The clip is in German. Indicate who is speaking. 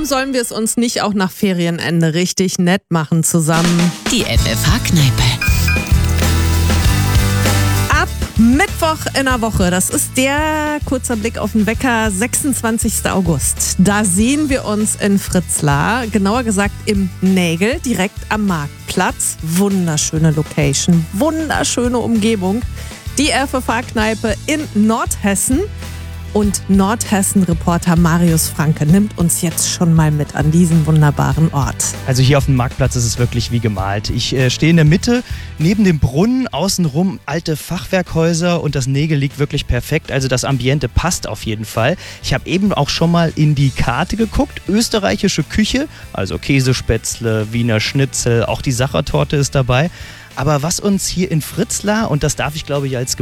Speaker 1: sollen wir es uns nicht auch nach Ferienende richtig nett machen zusammen?
Speaker 2: Die FFH-Kneipe.
Speaker 1: Ab Mittwoch in der Woche, das ist der kurzer Blick auf den Wecker, 26. August. Da sehen wir uns in Fritzlar, genauer gesagt im Nägel, direkt am Marktplatz. Wunderschöne Location, wunderschöne Umgebung. Die FFH-Kneipe in Nordhessen. Und Nordhessen-Reporter Marius Franke nimmt uns jetzt schon mal mit an diesen wunderbaren Ort.
Speaker 3: Also hier auf dem Marktplatz ist es wirklich wie gemalt. Ich stehe in der Mitte, neben dem Brunnen, außenrum alte Fachwerkhäuser und das Nägel liegt wirklich perfekt. Also das Ambiente passt auf jeden Fall. Ich habe eben auch schon mal in die Karte geguckt. Österreichische Küche, also Käsespätzle, Wiener Schnitzel, auch die Sachertorte ist dabei. Aber was uns hier in Fritzlar, und das darf ich glaube ich als